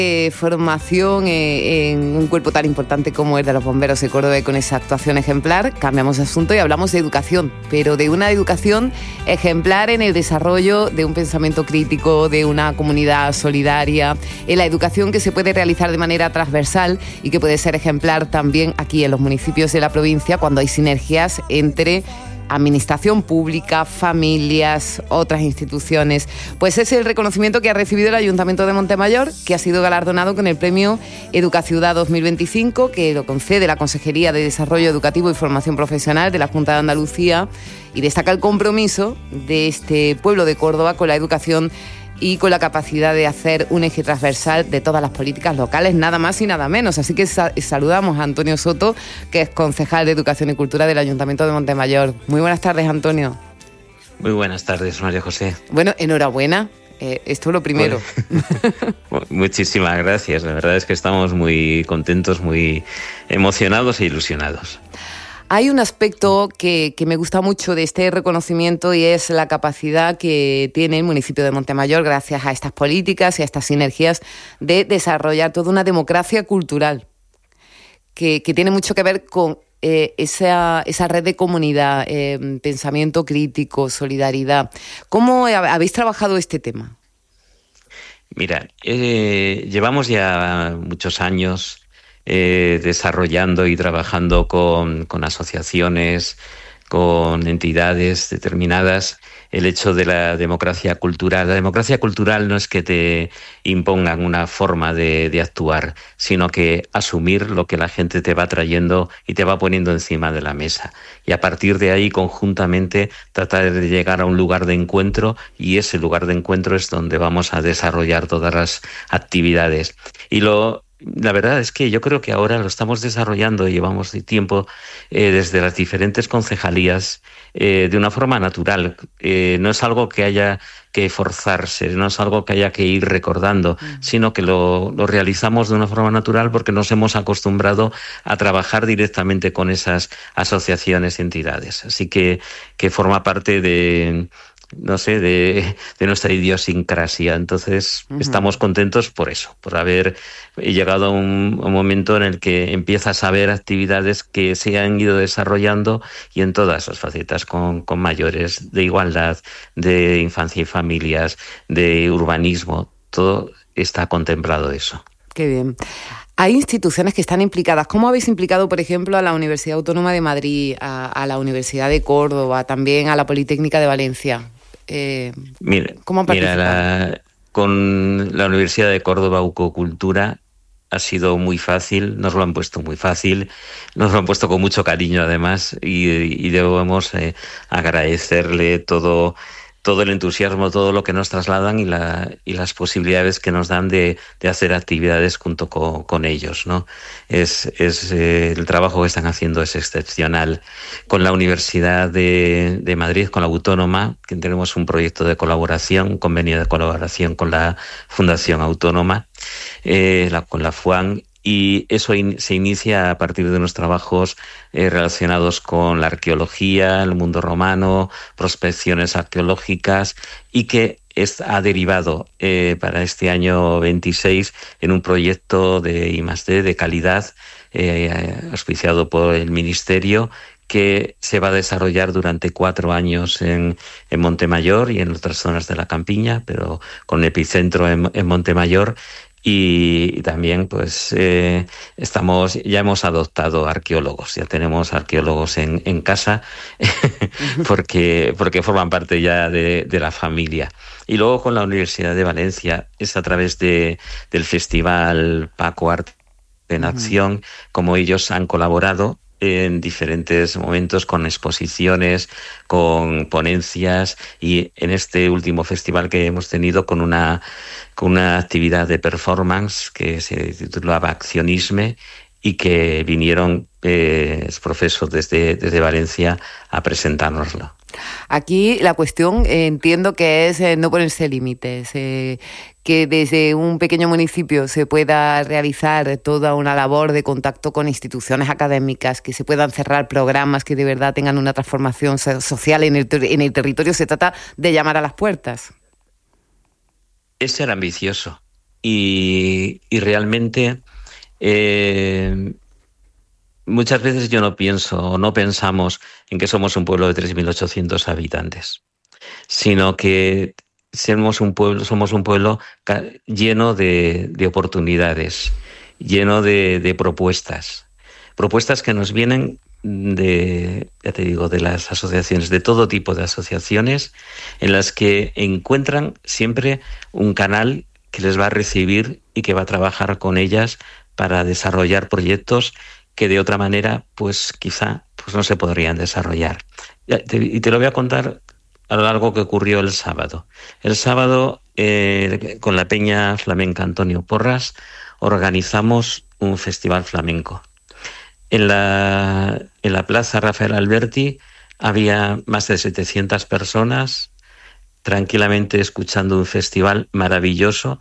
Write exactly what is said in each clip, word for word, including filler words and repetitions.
Eh, formación eh, en un cuerpo tan importante como el de los bomberos de Córdoba y con esa actuación ejemplar. Cambiamos de asunto y hablamos de educación, pero de una educación ejemplar en el desarrollo de un pensamiento crítico, de una comunidad solidaria, en la educación que se puede realizar de manera transversal y que puede ser ejemplar también aquí en los municipios de la provincia cuando hay sinergias entre administración pública, familias, otras instituciones. Pues ese es el reconocimiento que ha recibido el Ayuntamiento de Montemayor, que ha sido galardonado con el premio Educaciudad dos mil veinticinco, que lo concede la Consejería de Desarrollo Educativo y Formación Profesional de la Junta de Andalucía, y destaca el compromiso de este pueblo de Córdoba con la educación y con la capacidad de hacer un eje transversal de todas las políticas locales, nada más y nada menos. Así que sa- saludamos a Antonio Soto, que es concejal de Educación y Cultura del Ayuntamiento de Montemayor. Muy buenas tardes, Antonio. Muy buenas tardes, María José. Bueno, enhorabuena. Eh, esto es lo primero. Bueno, muchísimas gracias. La verdad es que estamos muy contentos, muy emocionados e ilusionados. Hay un aspecto que, que me gusta mucho de este reconocimiento y es la capacidad que tiene el municipio de Montemayor, gracias a estas políticas y a estas sinergias, de desarrollar toda una democracia cultural que, que tiene mucho que ver con eh, esa, esa red de comunidad, eh, pensamiento crítico, solidaridad. ¿Cómo habéis trabajado este tema? Mira, eh, llevamos ya muchos años Eh, desarrollando y trabajando con, con asociaciones, con entidades determinadas, el hecho de la democracia cultural. La democracia cultural no es que te impongan una forma de, de actuar, sino que asumir lo que la gente te va trayendo y te va poniendo encima de la mesa. Y a partir de ahí, conjuntamente, tratar de llegar a un lugar de encuentro, y ese lugar de encuentro es donde vamos a desarrollar todas las actividades. Y lo La verdad es que yo creo que ahora lo estamos desarrollando, llevamos tiempo eh, desde las diferentes concejalías eh, de una forma natural. Eh, no es algo que haya que forzarse, no es algo que haya que ir recordando, mm. sino que lo, lo realizamos de una forma natural porque nos hemos acostumbrado a trabajar directamente con esas asociaciones y entidades. Así que, que forma parte de... no sé, de, de nuestra idiosincrasia. Entonces, uh-huh. estamos contentos por eso, por haber llegado a un, un momento en el que empiezas a ver actividades que se han ido desarrollando y en todas las facetas, con, con mayores, de igualdad, de infancia y familias, de urbanismo, todo está contemplado eso. Qué bien. Hay instituciones que están implicadas. ¿Cómo habéis implicado, por ejemplo, a la Universidad Autónoma de Madrid, a, a la Universidad de Córdoba, también a la Politécnica de Valencia? Eh, mira, ¿Cómo han participado? Mira, la, con la Universidad de Córdoba, Ucocultura, ha sido muy fácil, nos lo han puesto muy fácil, nos lo han puesto con mucho cariño además, y, y debemos eh, agradecerle todo, todo el entusiasmo, todo lo que nos trasladan y, la, y las posibilidades que nos dan de, de hacer actividades junto con, con ellos, ¿no? Es, es eh, el trabajo que están haciendo es excepcional. Con la Universidad de, de Madrid, con la Autónoma, que tenemos un proyecto de colaboración, un convenio de colaboración con la Fundación Autónoma, eh, la, con la FUAN, y eso in, se inicia a partir de unos trabajos eh, relacionados con la arqueología, el mundo romano, prospecciones arqueológicas, y que es, ha derivado eh, para este año veintiséis en un proyecto de I más D de calidad eh, auspiciado por el Ministerio, que se va a desarrollar durante cuatro años en, en Montemayor y en otras zonas de la campiña, pero con epicentro en, en Montemayor. Y también pues eh, estamos ya hemos adoptado arqueólogos, ya tenemos arqueólogos en, en casa porque, porque forman parte ya de, de la familia. Y luego con la Universidad de Valencia es a través de, del Festival Paco Arte en Acción, uh-huh. como ellos han colaborado en diferentes momentos con exposiciones, con ponencias, y en este último festival que hemos tenido con una, con una actividad de performance que se titulaba Accionisme, y que vinieron eh, profesores desde, desde Valencia a presentárnoslo. Aquí la cuestión eh, entiendo que es eh, no ponerse límites, eh, que desde un pequeño municipio se pueda realizar toda una labor de contacto con instituciones académicas, que se puedan cerrar programas que de verdad tengan una transformación social en el, ter- en el territorio. Se trata de llamar a las puertas. Es ser ambicioso. y, y realmente eh, muchas veces yo no pienso o no pensamos en que somos un pueblo de tres mil ochocientos habitantes, sino que somos un pueblo, somos un pueblo lleno de, de oportunidades, lleno de, de propuestas, propuestas que nos vienen de, ya te digo, de las asociaciones, de todo tipo de asociaciones, en las que encuentran siempre un canal que les va a recibir y que va a trabajar con ellas para desarrollar proyectos que de otra manera, pues quizá pues no se podrían desarrollar. Y te lo voy a contar algo que ocurrió el sábado. El sábado, eh, con la Peña Flamenca Antonio Porras, organizamos un festival flamenco. En la, en la Plaza Rafael Alberti había más de setecientas personas tranquilamente escuchando un festival maravilloso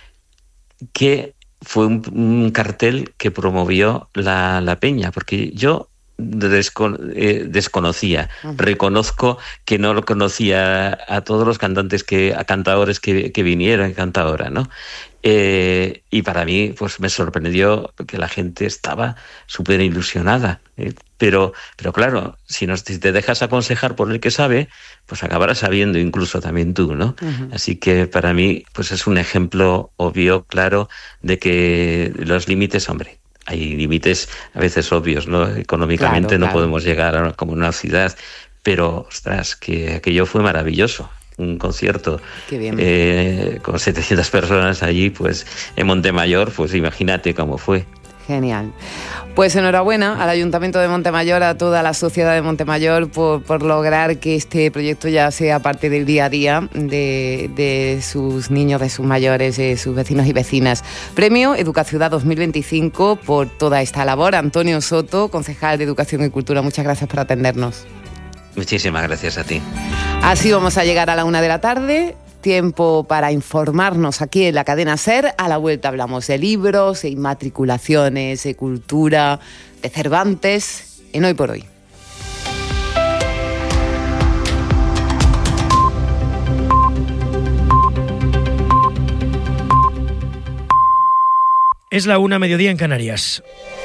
que fue un, un cartel que promovió la, la Peña, porque yo Descon eh, desconocía, uh-huh. reconozco que no lo conocía a todos los cantantes, que a cantadores que, que vinieron, cantadoras, ¿no? Eh, y para mí, pues me sorprendió que la gente estaba súper ilusionada. ¿eh? Pero, pero claro, si, nos, si te dejas aconsejar por el que sabe, pues acabarás sabiendo incluso también tú, ¿no? Uh-huh. Así que para mí, pues es un ejemplo obvio, claro, de que los límites, hombre, hay límites a veces obvios, ¿no? Económicamente claro, no claro. podemos llegar a como una ciudad, pero, ostras, que aquello fue maravilloso. Un concierto eh, con setecientas personas allí, pues en Montemayor, pues imagínate cómo fue. Genial. Pues enhorabuena al Ayuntamiento de Montemayor, a toda la sociedad de Montemayor por, por lograr que este proyecto ya sea parte del día a día de, de sus niños, de sus mayores, de sus vecinos y vecinas. Premio Educaciudad dos mil veinticinco por toda esta labor. Antonio Soto, concejal de Educación y Cultura, muchas gracias por atendernos. Muchísimas gracias a ti. Así vamos a llegar a la una de la tarde. Tiempo para informarnos aquí en la cadena SER. A la vuelta hablamos de libros, de inmatriculaciones, de cultura, de Cervantes, en Hoy por Hoy. Es la una, mediodía en Canarias.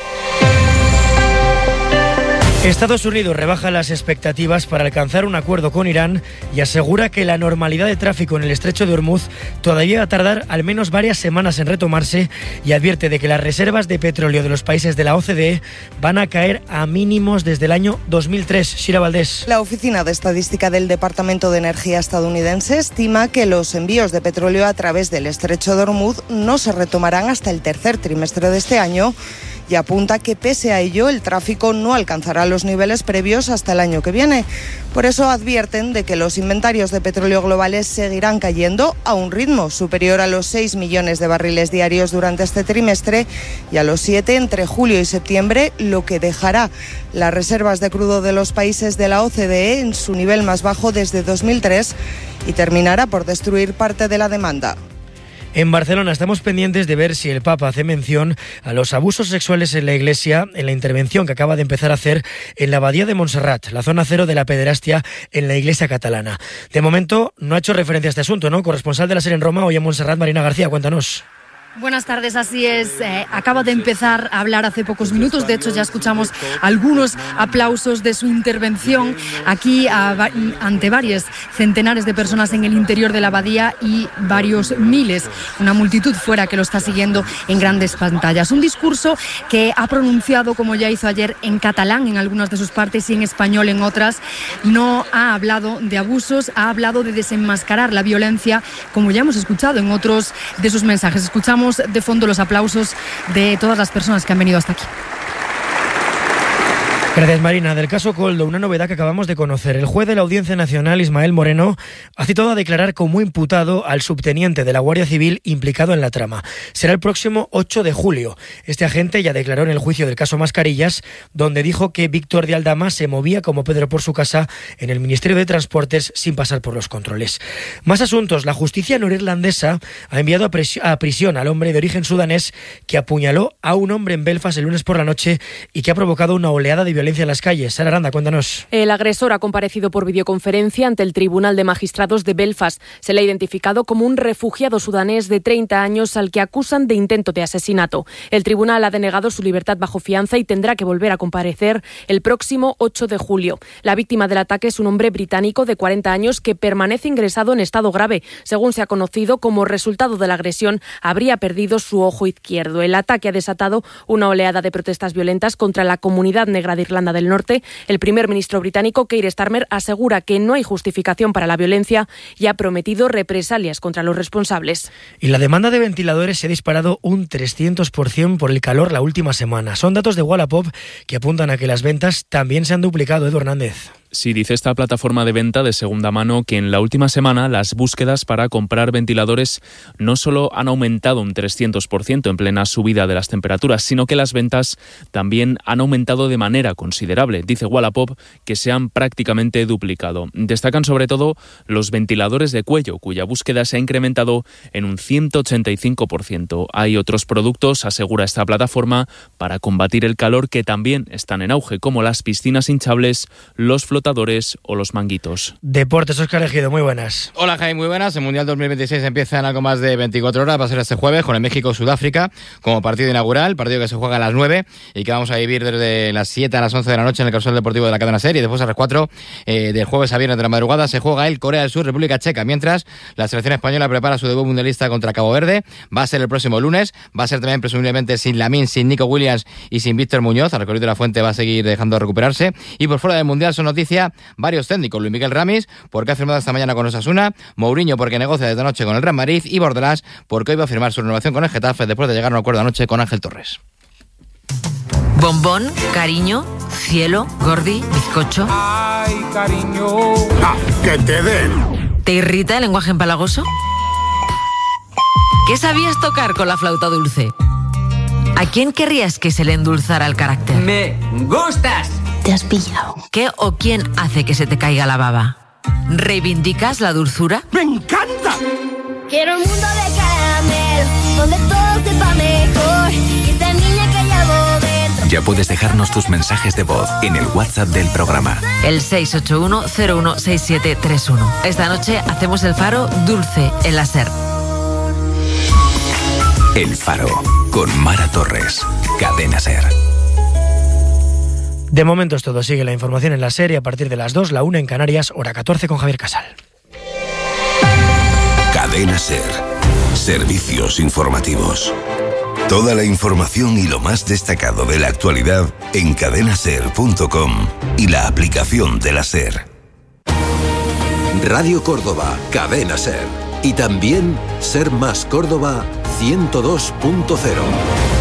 Estados Unidos rebaja las expectativas para alcanzar un acuerdo con Irán y asegura que la normalidad de tráfico en el estrecho de Hormuz todavía va a tardar al menos varias semanas en retomarse, y advierte de que las reservas de petróleo de los países de la O C D E van a caer a mínimos desde el año dos mil tres. Shira Valdés. La Oficina de Estadística del Departamento de Energía estadounidense estima que los envíos de petróleo a través del estrecho de Hormuz no se retomarán hasta el tercer trimestre de este año, y apunta que pese a ello el tráfico no alcanzará los niveles previos hasta el año que viene. Por eso advierten de que los inventarios de petróleo globales seguirán cayendo a un ritmo superior a los seis millones de barriles diarios durante este trimestre y a los siete entre julio y septiembre, lo que dejará las reservas de crudo de los países de la O C D E en su nivel más bajo desde dos mil tres y terminará por destruir parte de la demanda. En Barcelona estamos pendientes de ver si el Papa hace mención a los abusos sexuales en la Iglesia en la intervención que acaba de empezar a hacer en la Abadía de Montserrat, la zona cero de la pederastia en la Iglesia catalana. De momento no ha hecho referencia a este asunto, ¿no? Corresponsal de la SER en Roma, hoy en Montserrat, Marina García, cuéntanos. Buenas tardes, así es. Eh, acaba de empezar a hablar hace pocos minutos. De hecho, ya escuchamos algunos aplausos de su intervención aquí a, ante varios centenares de personas en el interior de la abadía y varios miles, una multitud fuera que lo está siguiendo en grandes pantallas. Un discurso que ha pronunciado, como ya hizo ayer, en catalán en algunas de sus partes y en español en otras. No ha hablado de abusos, ha hablado de desenmascarar la violencia, como ya hemos escuchado en otros de sus mensajes. Escuchamos de fondo los aplausos de todas las personas que han venido hasta aquí. Gracias, Marina. Del caso Koldo, una novedad que acabamos de conocer. El juez de la Audiencia Nacional, Ismael Moreno, ha citado a declarar como imputado al subteniente de la Guardia Civil implicado en la trama. Será el próximo ocho de julio. Este agente ya declaró en el juicio del caso Mascarillas, donde dijo que Víctor de Aldama se movía como Pedro por su casa en el Ministerio de Transportes sin pasar por los controles. Más asuntos. La justicia norirlandesa ha enviado a, pres- a prisión al hombre de origen sudanés que apuñaló a un hombre en Belfast el lunes por la noche y que ha provocado una oleada de violencia violencia en las calles. Sara Aranda, cuéntanos. El agresor ha comparecido por videoconferencia ante el Tribunal de Magistrados de Belfast. Se le ha identificado como un refugiado sudanés de treinta años al que acusan de intento de asesinato. El tribunal ha denegado su libertad bajo fianza y tendrá que volver a comparecer el próximo ocho de julio. La víctima del ataque es un hombre británico de cuarenta años que permanece ingresado en estado grave. Según se ha conocido, como resultado de la agresión, habría perdido su ojo izquierdo. El ataque ha desatado una oleada de protestas violentas contra la comunidad negra de Irlanda del Norte. El primer ministro británico, Keir Starmer, asegura que no hay justificación para la violencia y ha prometido represalias contra los responsables. Y la demanda de ventiladores se ha disparado un trescientos por ciento por el calor la última semana. Son datos de Wallapop que apuntan a que las ventas también se han duplicado. Edu Hernández. Sí, dice esta plataforma de venta de segunda mano que en la última semana las búsquedas para comprar ventiladores no solo han aumentado un trescientos por ciento en plena subida de las temperaturas, sino que las ventas también han aumentado de manera considerable. Dice Wallapop que se han prácticamente duplicado. Destacan sobre todo los ventiladores de cuello, cuya búsqueda se ha incrementado en un ciento ochenta y cinco por ciento. Hay otros productos, asegura esta plataforma, para combatir el calor que también están en auge, como las piscinas hinchables, los flotadores o los manguitos. Deportes, Óscar Ejido, muy buenas. Hola Jaime, muy buenas. El Mundial dos mil veintiséis empieza en algo más de veinticuatro horas, va a ser este jueves con el México-Sudáfrica como partido inaugural, partido que se juega a las nueve y que vamos a vivir desde las siete a las once de la noche en el Carrusel Deportivo de la cadena SER, y después a las cuatro eh, del jueves a viernes de la madrugada se juega el Corea del Sur, República Checa, mientras la selección española prepara su debut mundialista contra Cabo Verde. Va a ser el próximo lunes, va a ser también presumiblemente sin Lamine, sin Nico Williams y sin Víctor Muñoz. Al recorrido de la Fuente va a seguir dejando de recuperarse. Y por fuera del Mundial son noticias varios técnicos: Luis Miguel Ramis, porque ha firmado esta mañana con Osasuna; Mourinho, porque negocia desde anoche con el Real Madrid; y Bordalás, porque hoy va a firmar su renovación con el Getafe después de llegar a un acuerdo anoche con Ángel Torres. Bombón, cariño, cielo, gordi, bizcocho. Ay, cariño. Ah, que te den. ¿Te irrita el lenguaje empalagoso? ¿Qué sabías tocar con la flauta dulce? ¿A quién querrías que se le endulzara el carácter? ¡Me gustas! Te has pillado. ¿Qué o quién hace que se te caiga la baba? ¿Reivindicas la dulzura? ¡Me encanta! Quiero un mundo de caramelo, donde todo sepa mejor. Y esta niña que llevo dentro. Ya puedes dejarnos tus mensajes de voz en el WhatsApp del programa. El seis ocho uno cero uno seis siete tres uno. Esta noche hacemos el Faro dulce en la SER. El Faro, con Mara Torres, cadena SER. De momento es todo. Sigue la información en la SER a partir de las dos, la una en Canarias, hora catorce con Javier Casal. Cadena SER. Servicios informativos. Toda la información y lo más destacado de la actualidad en cadena ser punto com y la aplicación de la SER. Radio Córdoba, cadena SER. Y también Ser Más Córdoba ciento dos punto cero.